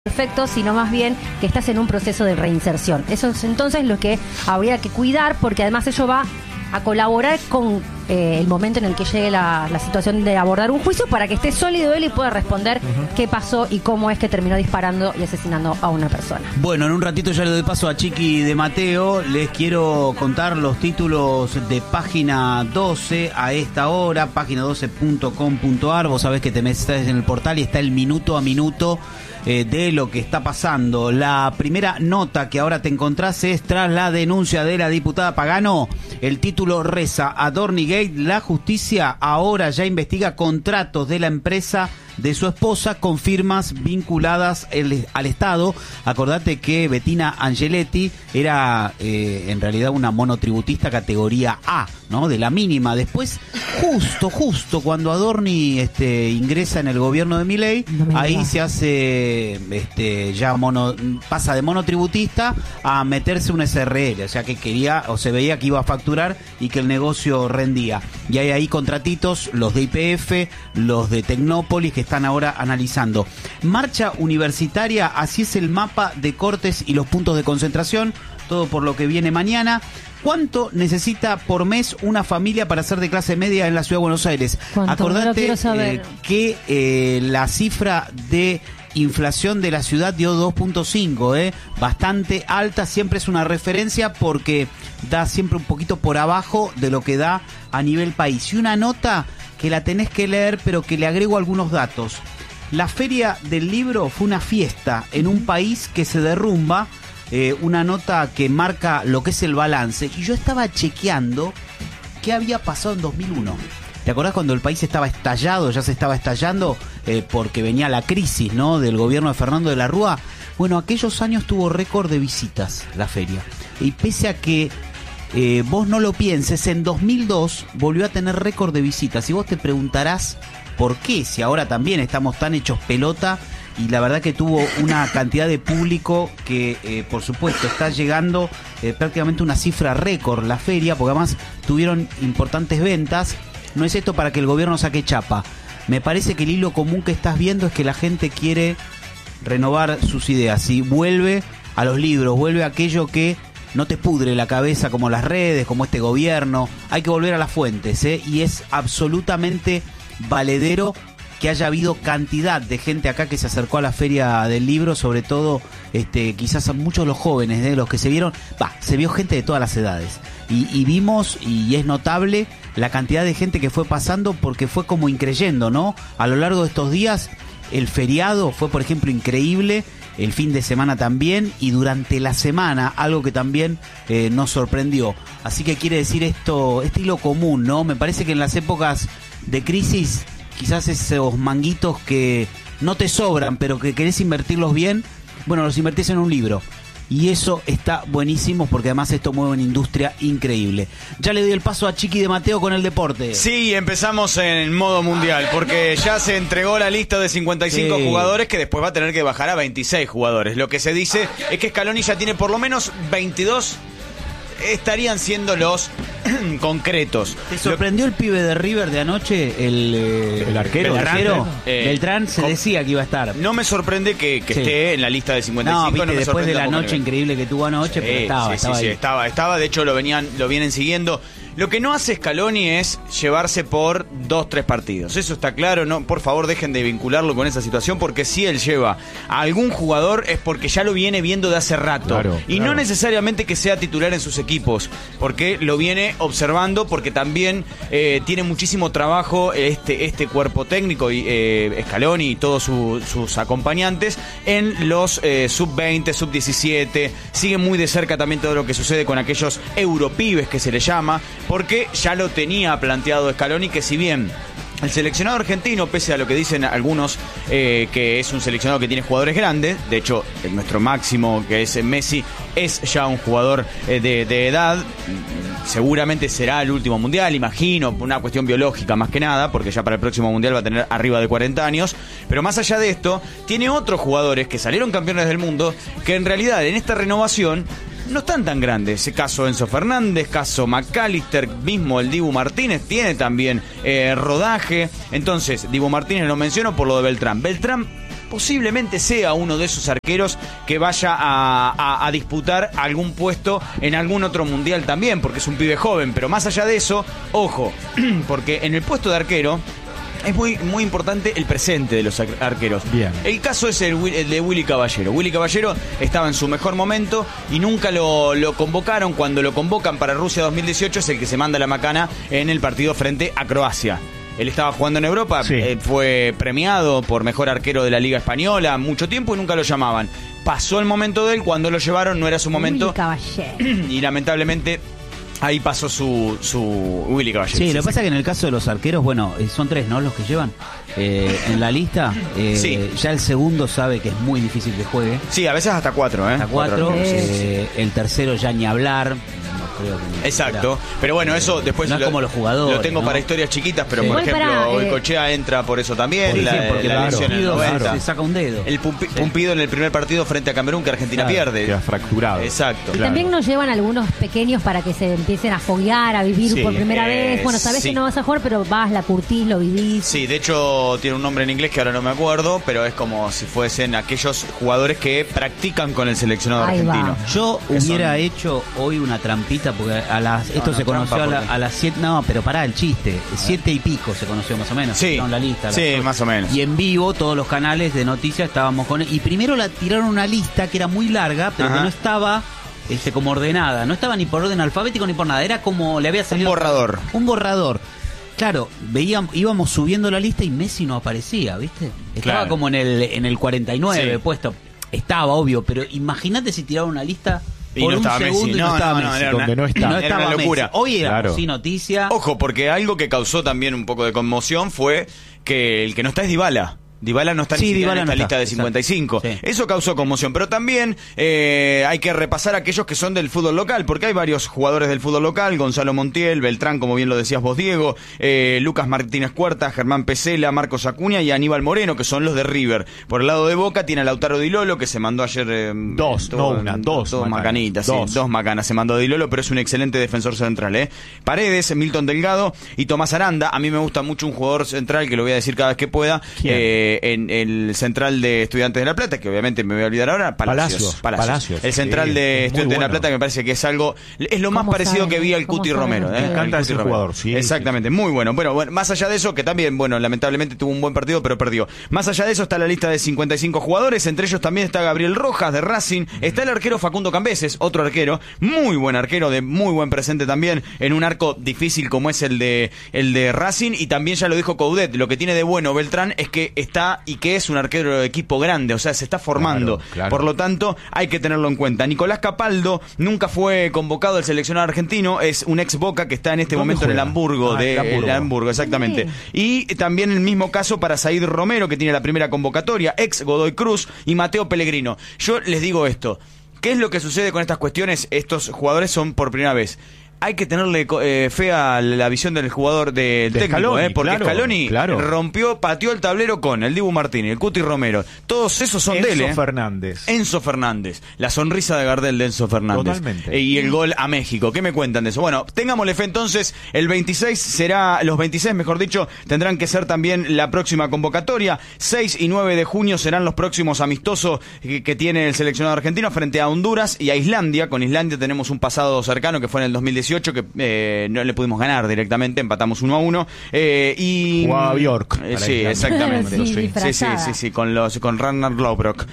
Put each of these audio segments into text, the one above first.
perfecto, sino más bien que estás en un proceso de reinserción. Eso es entonces lo que habría que cuidar, porque además ello va a colaborar con el momento en el que llegue la situación de abordar un juicio, para que esté sólido él y pueda responder qué pasó y cómo es que terminó disparando y asesinando a una persona. Bueno, en un ratito ya le doy paso a Chiqui de Mateo. Les quiero contar los títulos de Página 12 a esta hora, página12.com.ar. Vos sabés que te metes en el portal y está el minuto a minuto de lo que está pasando. La primera nota que ahora te encontrás es: tras la denuncia de la diputada Pagano, el título reza: Adornigate, la justicia ahora ya investiga contratos de la empresa de su esposa con firmas vinculadas al Estado. Acordate que Bettina Angeletti era en realidad una monotributista categoría A, ¿no? De la mínima. Después, justo cuando Adorni ingresa en el gobierno de Milei, ahí se hace pasa de monotributista a meterse un SRL, o sea que quería, o se veía que iba a facturar y que el negocio rendía. Y hay ahí contratitos, los de YPF, los de Tecnópolis, que están ahora analizando. Marcha universitaria, así es el mapa de cortes y los puntos de concentración, todo por lo que viene mañana. ¿Cuánto necesita por mes una familia para ser de clase media en la Ciudad de Buenos Aires? Acordate que la cifra de inflación de la ciudad dio 2.5, bastante alta. Siempre es una referencia porque da siempre un poquito por abajo de lo que da a nivel país. Y una nota que la tenés que leer, pero que le agrego algunos datos. La Feria del Libro fue una fiesta en un país que se derrumba. Una nota que marca lo que es el balance. Y yo estaba chequeando qué había pasado en 2001. ¿Te acordás cuando el país estaba estallado, ya se estaba estallando porque venía la crisis, ¿no?, del gobierno de Fernando de la Rúa? Bueno, aquellos años tuvo récord de visitas la feria. Y pese a que vos no lo pienses, en 2002 volvió a tener récord de visitas. Y vos te preguntarás por qué, si ahora también estamos tan hechos pelota. Y la verdad que tuvo una cantidad de público que, por supuesto, está llegando prácticamente una cifra récord la feria, porque además tuvieron importantes ventas. No es esto para que el gobierno saque chapa. Me parece que el hilo común que estás viendo es que la gente quiere renovar sus ideas. Y vuelve a los libros, vuelve a aquello que no te pudre la cabeza, como las redes, como este gobierno. Hay que volver a las fuentes, y es absolutamente valedero que haya habido cantidad de gente acá que se acercó a la Feria del Libro, sobre todo quizás a muchos de los jóvenes, de los que se vieron, se vio gente de todas las edades. Y vimos, y es notable, la cantidad de gente que fue pasando, porque fue como increyendo, ¿no? A lo largo de estos días, el feriado fue, por ejemplo, increíble, el fin de semana también, y durante la semana, algo que también nos sorprendió. Así que quiere decir esto, este hilo común, ¿no? Me parece que en las épocas de crisis, quizás esos manguitos que no te sobran, pero que querés invertirlos bien, bueno, los invertís en un libro. Y eso está buenísimo, porque además esto mueve una industria increíble. Ya le doy el paso a Chiqui de Mateo con el deporte. Sí, empezamos en modo mundial, porque ya se entregó la lista de 55 jugadores, que después va a tener que bajar a 26 jugadores. Lo que se dice es que Scaloni ya tiene por lo menos 22, estarían siendo los concretos. ¿Te sorprendió el pibe de River de anoche? El arquero. Beltrán se decía que iba a estar. No me sorprende que esté en la lista de 55. No, viste, no me después de la noche increíble que tuvo anoche, pero estaba. De hecho, lo vienen siguiendo. Lo que no hace Scaloni es llevarse por 2-3 partidos. Eso está claro. No, por favor, dejen de vincularlo con esa situación, porque si él lleva a algún jugador es porque ya lo viene viendo de hace rato. No necesariamente que sea titular en sus equipos, porque lo viene observando, porque también tiene muchísimo trabajo este cuerpo técnico y Scaloni y todos sus acompañantes en los sub-20, sub-17. Sigue muy de cerca también todo lo que sucede con aquellos europibes que se le llama, porque ya lo tenía planteado Scaloni, que si bien el seleccionado argentino, pese a lo que dicen algunos, que es un seleccionado que tiene jugadores grandes, de hecho, nuestro máximo, que es Messi, es ya un jugador de edad, seguramente será el último mundial, imagino, una cuestión biológica más que nada, porque ya para el próximo mundial va a tener arriba de 40 años, pero más allá de esto, tiene otros jugadores que salieron campeones del mundo, que en realidad en esta renovación no están tan grandes. Caso Enzo Fernández, caso McAllister, mismo el Dibu Martínez tiene también rodaje. Entonces, Dibu Martínez lo menciono por lo de Beltrán. Beltrán posiblemente sea uno de esos arqueros que vaya a disputar algún puesto en algún otro mundial también, porque es un pibe joven. Pero más allá de eso, ojo, porque en el puesto de arquero es muy, muy importante el presente de los arqueros. Bien. El caso es el de Willy Caballero. Willy Caballero estaba en su mejor momento y nunca lo convocaron. Cuando lo convocan para Rusia 2018 es el que se manda la macana en el partido frente a Croacia. Él estaba jugando en Europa, sí. Fue premiado por mejor arquero de la Liga Española mucho tiempo y nunca lo llamaban. Pasó el momento de él, cuando lo llevaron no era su momento. Willy Caballero. Y lamentablemente ahí pasó su Willy Caballero. Sí, lo que pasa es que en el caso de los arqueros, bueno, son 3, ¿no? Los que llevan en la lista. Sí. Ya el segundo sabe que es muy difícil que juegue. Sí, a veces hasta 4, ¿eh? Hasta 4. Sí. El tercero ya ni hablar. No creo que Exacto. Pero bueno, eso después no es como los jugadores. Lo tengo, ¿no?, para historias chiquitas, pero Sí. por Igual ejemplo, para, Goicoechea entra por eso también. Porque la lesión en el Pumpido 90. se saca un dedo. El Pumpido en el primer partido frente a Camerún, que Argentina pierde. Queda fracturado. Exacto. Y también nos llevan algunos pequeños para que se empiecen a foguear, a vivir Sí. por primera vez. Bueno, sabés Sí. que no vas a jugar, pero vas, la curtís, lo vivís. Sí, de hecho tiene un nombre en inglés que ahora no me acuerdo, pero es como si fuesen aquellos jugadores que practican con el seleccionado Ahí va. argentino. Yo Que hubiera son- hecho hoy una trampita porque esto no, se conoció trampa, a las 7, no, pero pará el chiste, 7 y pico se conoció más o menos. Sí, en la lista. a las sí, 8. más o menos. Y en vivo todos los canales de noticias estábamos con y primero la tiraron una lista que era muy larga, pero Ajá. que no estaba como ordenada, no estaba ni por orden alfabético ni por nada, era como le había salido borrador. Un borrador. Claro, íbamos subiendo la lista y Messi no aparecía, ¿viste? Estaba Claro. como en el 49 Sí. puesto. Estaba obvio, pero imagínate si tiraron una lista Y por no un estaba segundo Messi. y no No, estaba no, no, Messi. era Donde no está. Y no Era estaba una locura. Messi. Hoy éramos Claro. sin noticia. Ojo, porque algo que causó también un poco de conmoción fue que el que no está es Dybala. Dybala no está Sí, ni siquiera Dybala en no esta está, lista de 55. exacto. Sí. Eso causó conmoción, pero también hay que repasar a aquellos que son del fútbol local, porque hay varios jugadores del fútbol local: Gonzalo Montiel, Beltrán, como bien lo decías vos, Diego, Lucas Martínez Cuarta, Germán Pesela, Marcos Acuña y Aníbal Moreno, que son los de River. Por el lado de Boca tiene a Lautaro Di Lolo, que se mandó ayer Dos dos macanitas, sí, Dos. dos macanas se mandó Di Lolo, pero es un excelente defensor central, Paredes, Milton Delgado y Tomás Aranda. A mí me gusta mucho un jugador central que lo voy a decir cada vez que pueda, ¿Quién? en el central de Estudiantes de La Plata, que obviamente me voy a olvidar ahora, Palacios. Palacios. El central Sí, de muy Estudiantes de La bueno. Plata, que me parece que es algo, es lo más ¿Cómo parecido saben? que vi al ¿Cómo Cuti saben Romero. ustedes? Me encanta al ese Cuti Romero. jugador, sí, Exactamente, muy bueno. Bueno, más allá de eso, que también, bueno, lamentablemente tuvo un buen partido, pero perdió. Más allá de eso está la lista de 55 jugadores, entre ellos también está Gabriel Rojas de Racing, está el arquero Facundo Cambeses, otro arquero, muy buen arquero, de muy buen presente también, en un arco difícil como es el de Racing, y también ya lo dijo Coudet, lo que tiene de bueno Beltrán es que está y que es un arquero de equipo grande, o sea, se está formando. Claro. Por lo tanto, hay que tenerlo en cuenta. Nicolás Capaldo nunca fue convocado al seleccionado argentino, es un ex Boca que está en este ¿Dónde momento en el juega? Hamburgo, Ah, el Hamburgo. exactamente. Sí. Y también el mismo caso para Said Romero, que tiene la primera convocatoria, ex Godoy Cruz, y Mateo Pellegrino. Yo les digo esto, ¿qué es lo que sucede con estas cuestiones? Estos jugadores son por primera vez. Hay que tenerle fe a la visión del jugador del técnico, Scaloni, porque claro, Scaloni claro. pateó el tablero con el Dibu Martínez, el Cuti Romero. Todos esos son de él. Enzo Fernández. Enzo Fernández, la sonrisa de Gardel de Enzo Fernández. Totalmente. Y el gol a México. ¿Qué me cuentan de eso? Bueno, tengámosle fe entonces. El 26 será, los 26 mejor dicho, tendrán que ser también la próxima convocatoria. 6 y 9 de junio serán los próximos amistosos que tiene el seleccionado argentino frente a Honduras y a Islandia. Con Islandia tenemos un pasado cercano que fue en el 2018 que no le pudimos ganar directamente, empatamos 1-1. Y Jugaba Bjork para sí, Islandia. exactamente. Sí, Sí, disfrazada. sí, con Ragnar Lodbrok.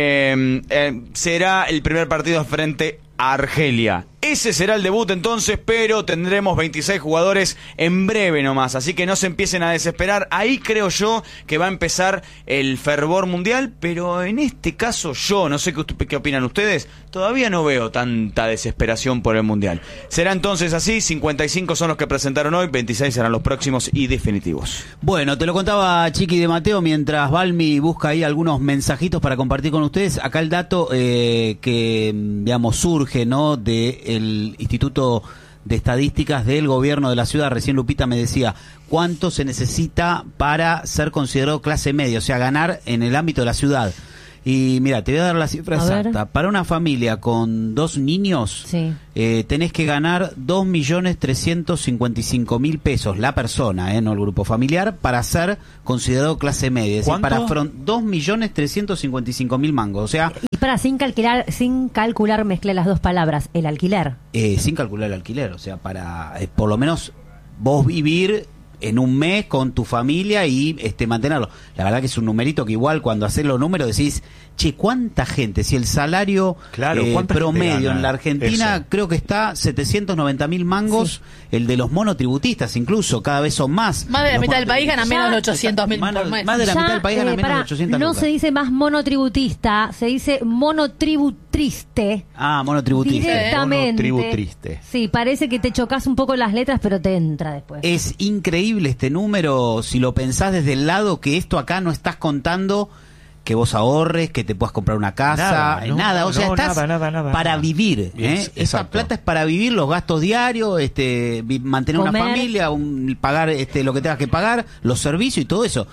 Será el primer partido frente a Argelia. Ese será el debut entonces, pero tendremos 26 jugadores en breve nomás, así que no se empiecen a desesperar. Ahí creo yo que va a empezar el fervor mundial, pero en este caso yo, no sé qué opinan ustedes, todavía no veo tanta desesperación por el mundial. Será entonces así, 55 son los que presentaron hoy, 26 serán los próximos y definitivos. Bueno, te lo contaba Chiqui de Mateo mientras Balmi busca ahí algunos mensajitos para compartir con ustedes. Acá el dato que, digamos, surge, ¿no?, del Instituto de Estadísticas del Gobierno de la Ciudad. Recién Lupita me decía cuánto se necesita para ser considerado clase media, o sea, ganar en el ámbito de la ciudad. Y mira, te voy a dar la cifra A ver. exacta. Para una familia con 2 niños, Sí. tenés que ganar 2.355.000 pesos la persona, no el grupo familiar, para ser considerado clase media. Es decir, ¿Cuánto? para 2.355.000 mangos. O sea, Y para sin calcular, mezclé las dos palabras, el alquiler. sin calcular el alquiler. O sea, para por lo menos vos vivir en un mes con tu familia y mantenerlo. La verdad que es un numerito que igual cuando haces los números decís, che, ¿cuánta gente? Si el salario Claro, ¿cuánta gente promedio gana en la Argentina eso? creo que está 790.000 mangos, el de los monotributistas incluso, cada vez son más. Más de la Los mitad del país gana menos de Ya- 800.000 Más- por mes. más de la mitad del país gana menos de pará, 800 no lucas. se dice más monotributista, se dice monotributriste. Ah, monotributista. Directamente. Monotributriste. Sí, parece que te chocas un poco las letras, pero te entra después. Es increíble este número, si lo pensás desde el lado que esto acá no estás contando que vos ahorres, que te puedas comprar una casa, Nada, no, o sea, no, estás nada. para vivir. Esta Exacto. plata es para vivir, los gastos diarios, mantener una Comer. familia, pagar lo que tengas que pagar, los servicios y todo eso.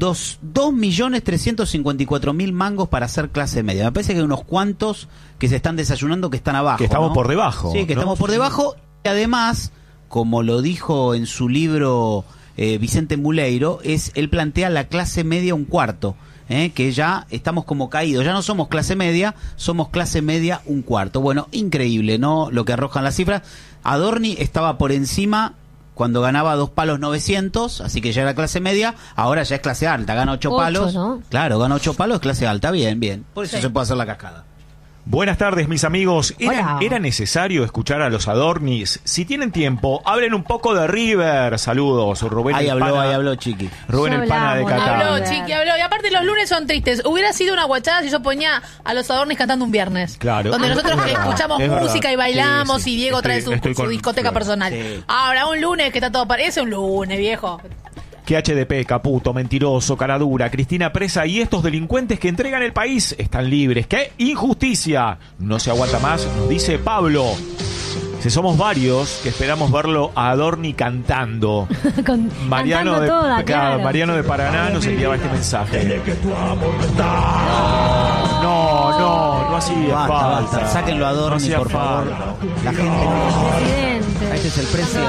2.354.000 mangos para hacer clase media. Me parece que hay unos cuantos que se están desayunando que están abajo. Que estamos ¿no? por debajo, Sí, que ¿no? estamos por debajo. Y además, como lo dijo en su libro Vicente Muleiro, él plantea la clase media un cuarto. Que ya estamos como caídos, ya no somos clase media, somos clase media un cuarto. Bueno, increíble, ¿no? Lo que arrojan las cifras. Adorni estaba por encima cuando ganaba 2 palos 900, así que ya era clase media, ahora ya es clase alta, gana 8 Ocho, palos. ¿no? Claro, gana 8 palos, es clase alta, bien. Por eso se puede hacer la cascada. Buenas tardes, mis amigos. Hola. ¿Era necesario escuchar a los Adornis? Si tienen tiempo, hablen un poco de River. Saludos, Rubén Ahí el Pana. habló, Chiqui. Rubén Ya el Pana de hablamos, Qatar. Habló, Ver. Chiqui, habló. Y aparte los lunes son tristes. Hubiera sido una guachada si yo ponía a los Adornis cantando un viernes. Claro. Donde nosotros Es verdad, escuchamos es verdad. música y bailamos Sí, sí. y Diego trae su Estoy con discoteca Flor. personal. Sí. Ahora, un lunes que está todo... Ese es un lunes, viejo. Que HDP, Caputo, Mentiroso, Caradura, Cristina Presa y estos delincuentes que entregan el país están libres. ¡Qué injusticia! No se aguanta más, nos dice Pablo. Si somos varios que esperamos verlo a Adorni cantando. Mariano cantando de, toda, claro. Mariano de Paraná nos enviaba este mensaje. No hacía falta. Sáquenlo a Adorni, No hacía por favor. falta. La gente no... Presidente. Este es el precio.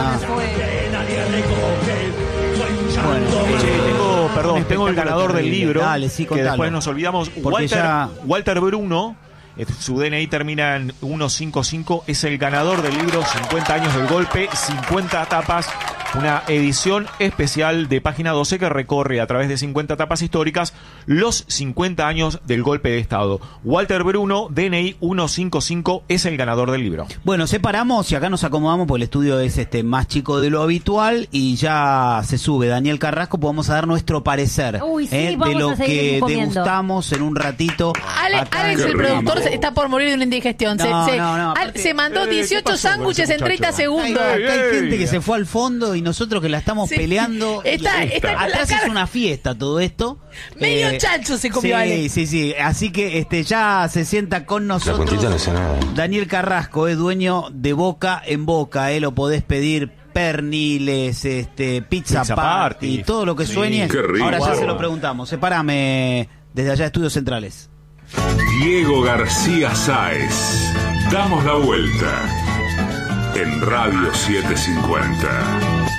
Bueno, Tengo el ganador del libro. Dale, sí, que contalo. después nos olvidamos. Porque Walter Bruno, su DNI termina en 155, es el ganador del libro 50 años del golpe, 50 tapas. Una edición especial de Página 12 que recorre a través de 50 tapas históricas los 50 años del golpe de Estado. Walter Bruno, DNI 155, es el ganador del libro. Bueno, separamos y acá nos acomodamos porque el estudio es más chico de lo habitual y ya se sube Daniel Carrasco, pues vamos a dar nuestro parecer Uy, sí, de vamos lo a seguir que comiendo. degustamos en un ratito. acá Alex, en el programa. productor, está por morir de una indigestión. No, aparte- Se mandó ¿qué 18 pasó con sándwiches ese en 30 muchacho? segundos. Acá hay Ey, gente ey. que se fue al fondo y nosotros que la estamos Sí. peleando. Está Y- con la atrás cara- es una fiesta todo esto. Medio chancho se comió sí, Alex. Sí. Así que ya se sienta con nosotros. puntita no sé nada. Daniel Carrasco es dueño de Boca en Boca. Lo podés pedir perniles, pizza Pizza party, party. todo lo que Sí. sueñes. Qué rico. Ahora ya se Bárbaro. lo preguntamos. Sepárame desde allá de Estudios Centrales. Diego García Sáez. Damos la vuelta en Radio 750.